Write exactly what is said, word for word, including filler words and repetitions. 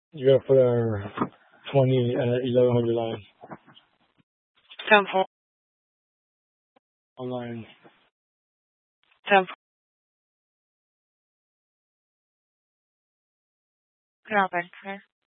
You gotta put our twenty and eleven hundred line ten four. online. ten four. Good, sir.